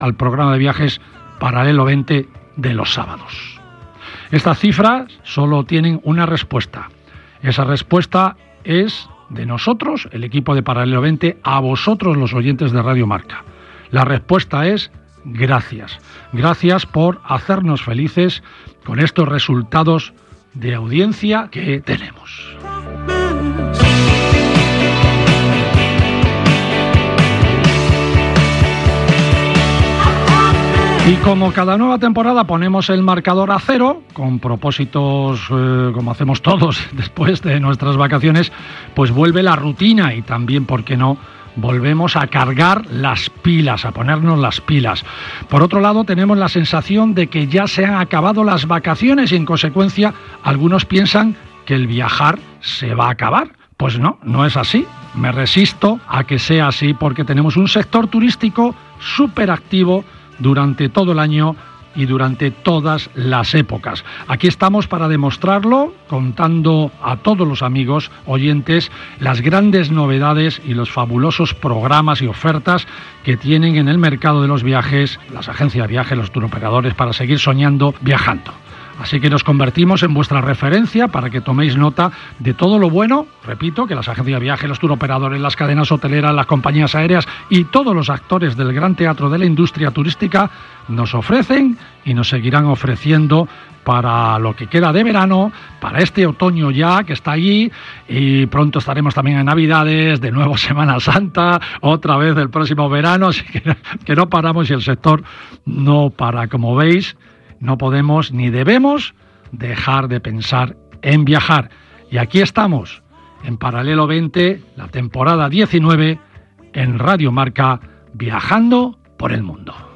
al programa de viajes Paralelo 20 de los sábados. Estas cifras solo tienen una respuesta. Esa respuesta es de nosotros, el equipo de Paralelo 20, a vosotros los oyentes de Radio Marca. La respuesta es gracias. Gracias por hacernos felices con estos resultados de audiencia que tenemos. Y como cada nueva temporada ponemos el marcador a cero, con propósitos como hacemos todos después de nuestras vacaciones, pues vuelve la rutina y también, ¿por qué no?, volvemos a cargar las pilas, a ponernos las pilas. Por otro lado, tenemos la sensación de que ya se han acabado las vacaciones y, en consecuencia, algunos piensan que el viajar se va a acabar. Pues no, no es así. Me resisto a que sea así porque tenemos un sector turístico súper activo durante todo el año y durante todas las épocas. Aquí estamos para demostrarlo, contando a todos los amigos oyentes las grandes novedades y los fabulosos programas y ofertas que tienen en el mercado de los viajes, las agencias de viajes, los turoperadores, para seguir soñando viajando. Así que nos convertimos en vuestra referencia para que toméis nota de todo lo bueno, repito, que las agencias de viajes, los turoperadores, las cadenas hoteleras, las compañías aéreas y todos los actores del gran teatro de la industria turística nos ofrecen y nos seguirán ofreciendo para lo que queda de verano, para este otoño ya que está allí, y pronto estaremos también en Navidades, de nuevo Semana Santa, otra vez el próximo verano, así que no paramos y el sector no para. Como veis, no podemos ni debemos dejar de pensar en viajar. Y aquí estamos, en Paralelo 20, la temporada 19, en Radio Marca, viajando por el mundo.